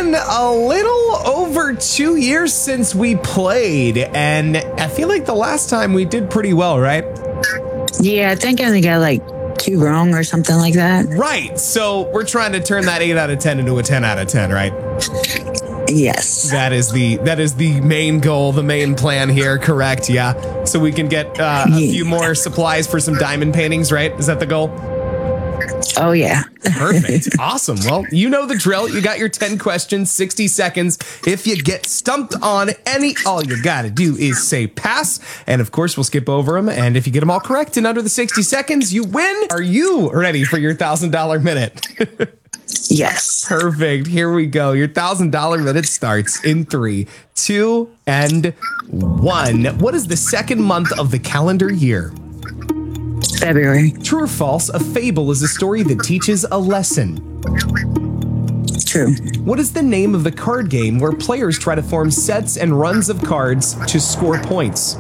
been a little over 2 years since we played, and I feel like the last time we did pretty well, right? Yeah, I think I only got like 2 wrong or something like that. Right. So we're trying to turn that 8 out of 10 into a 10 out of 10, right? Yes. That is the main goal, the main plan here, correct? Yeah. So we can get a few more supplies for some diamond paintings, right? Is that the goal? Oh, yeah. Perfect. Awesome. Well, you know the drill. You got your 10 questions, 60 seconds. If you get stumped on any, all you got to do is say pass. And of course, we'll skip over them. And if you get them all correct in under the 60 seconds, you win. Are you ready for your $1,000 minute? Yes. Perfect. Here we go. Your $1,000 minute starts in 3, 2, and 1. What is the second month of the calendar year? February. True or false? A fable is a story that teaches a lesson. True. What is the name of the card game where players try to form sets and runs of cards to score points?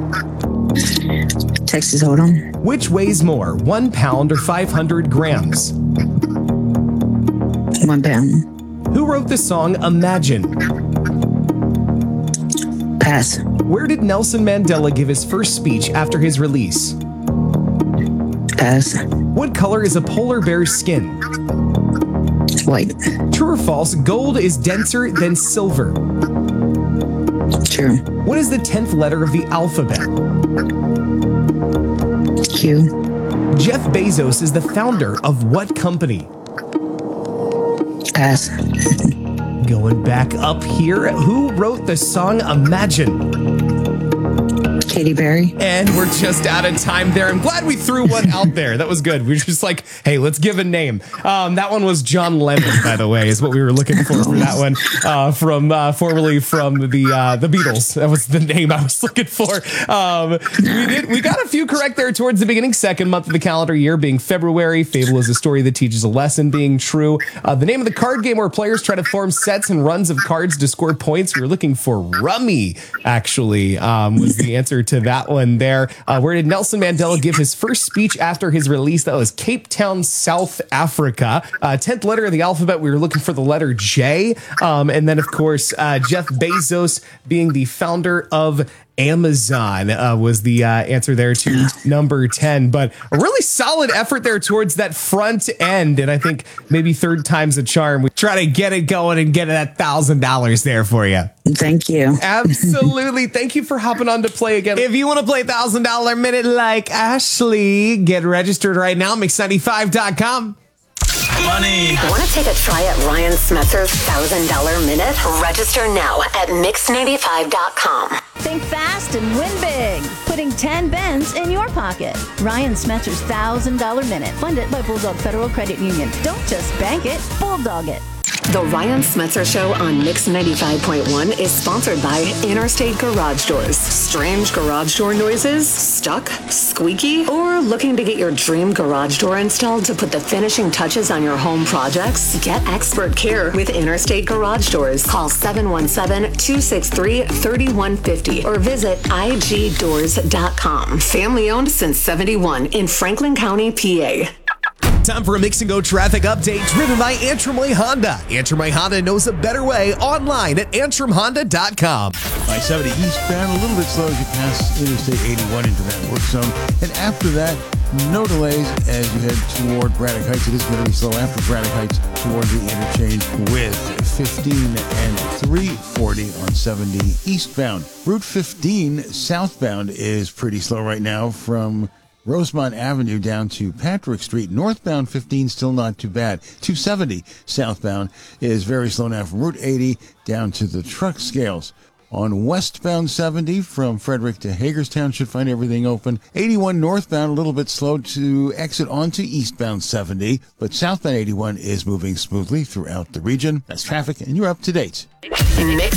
Texas Hold'em. Which weighs more, 1 pound or 500 grams? 1 pound. Who wrote the song Imagine? Pass. Where did Nelson Mandela give his first speech after his release? Pass. What color is a polar bear's skin? White. True or false? Gold is denser than silver. True. What is the 10th letter of the alphabet? Q. Jeff Bezos is the founder of what company? Pass. Going back up here, who wrote the song Imagine? Katy Perry. And we're just out of time there. I'm glad we threw one out there. That was good. We were just like, hey, let's give a name. That one was John Lennon, by the way, is what we were looking for that one. Formerly from the Beatles. That was the name I was looking for. We got a few correct there towards the beginning. Second month of the calendar year being February. Fable is a story that teaches a lesson being true. The name of the card game where players try to form sets and runs of cards to score points. We were looking for Rummy, actually, was the answer to that one there. Where did Nelson Mandela give his first speech after his release? That was Cape Town, South Africa. 10th letter of the alphabet, we were looking for the letter J. And then, of course, Jeff Bezos being the founder of Amazon was the answer there to number 10. But a really solid effort there towards that front end. And I think maybe third time's a charm. We try to get it going and get that $1,000 there for you. Thank you. Absolutely. Thank you for hopping on to play again. If you want to play $1,000 minute like Ashley, get registered right now. Mix95.com. Money. Want to take a try at Ryan Smetzer's $1,000 minute? Register now at Mix95.com. Think fast and win big. Putting 10 bends in your pocket. Ryan Smetzer's $1,000 minute. Funded by Bulldog Federal Credit Union. Don't just bank it, bulldog it. The Ryan Smetzer Show on Mix 95.1 is sponsored by Interstate Garage Doors. Strange garage door noises? Stuck? Squeaky? Or looking to get your dream garage door installed to put the finishing touches on your home projects? Get expert care with Interstate Garage Doors. Call 717-263-3150 or visit igdoors.com. Family owned since 71 in Franklin County, PA. Time for a Mix and Go traffic update driven by Antrim Way Honda. Antrim Way Honda knows a better way online at antrimhonda.com. I-70 eastbound, a little bit slow as you pass Interstate 81 into that work zone. And after that, no delays as you head toward Braddock Heights. It is going to be slow after Braddock Heights toward the interchange with 15 and 340 on 70 eastbound. Route 15 southbound is pretty slow right now from Rosemont Avenue down to Patrick Street. Northbound 15 still not too bad. 270 southbound is very slow now from Route 80 down to the truck scales. On westbound 70 from Frederick to Hagerstown should find everything open. 81 northbound a little bit slow to exit onto eastbound 70, but southbound 81 is moving smoothly throughout the region. That's traffic, and you're up to date. Mix